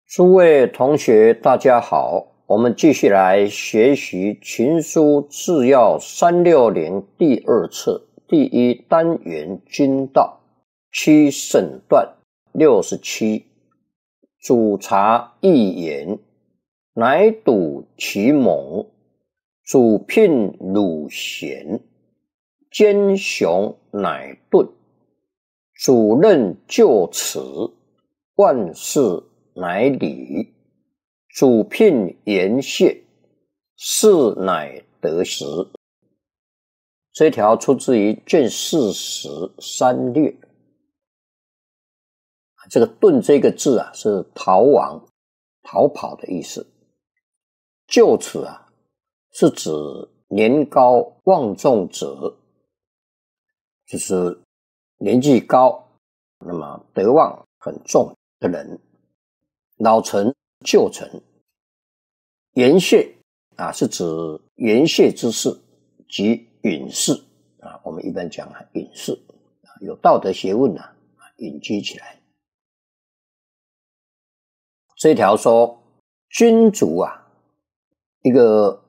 诸位同学大家好，我们继续来学习群书治要360第二册第一单元君道七审段67，主察一言，乃睹其猛，主聘鲁贤，奸雄乃钝，主任就此，万事乃理，主聘言谢，事乃得时。这条出自于卷40三略。这个遁这个字啊，是逃亡、逃跑的意思。就此啊，是指年高望重者，就是年纪高，那么德望很重的人。老臣、旧臣。言谢啊，是指言谢之事及允事啊，我们一般讲允事啊，有道德学问啊，隐居起来。这条说君主啊，一个